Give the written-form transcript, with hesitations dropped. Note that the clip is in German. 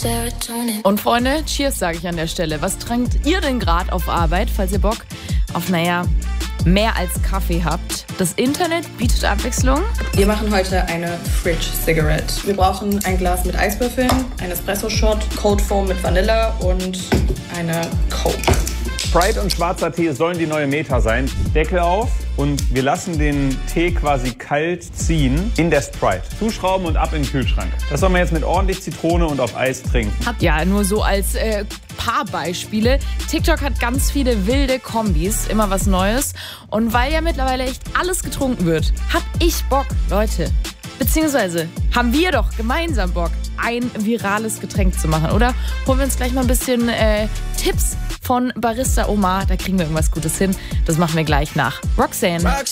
Und Freunde, cheers sage ich an der Stelle. Was trinkt ihr denn gerade auf Arbeit, falls ihr Bock auf, mehr als Kaffee habt? Das Internet bietet Abwechslung. Wir machen heute eine Fridge Cigarette. Wir brauchen ein Glas mit Eiswürfeln, ein Espresso-Shot, Cold Foam mit Vanilla und eine Coke. Sprite und schwarzer Tee sollen die neue Meta sein. Deckel auf und wir lassen den Tee quasi kalt ziehen in der Sprite. Zuschrauben und ab in den Kühlschrank. Das soll man jetzt mit ordentlich Zitrone und auf Eis trinken. Ja, nur so als paar Beispiele. TikTok hat ganz viele wilde Kombis, immer was Neues. Und weil ja mittlerweile echt alles getrunken wird, hab ich Bock, Leute. Beziehungsweise haben wir doch gemeinsam Bock, ein virales Getränk zu machen, oder? Holen wir uns gleich mal ein bisschen Tipps von Barista Omar. Da kriegen wir irgendwas Gutes hin. Das machen wir gleich nach Roxanne.